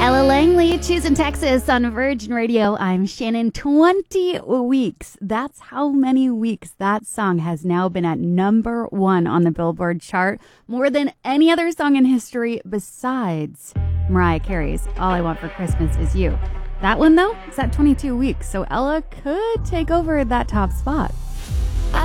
Ella Langley, Choosing Texas on Virgin Radio. I'm Shannon. 20 weeks. That's how many weeks that song has now been at #1 on the Billboard chart. More than any other song in history besides Mariah Carey's All I Want for Christmas Is You. That one, though, is at 22 weeks, so Ella could take over that top spot.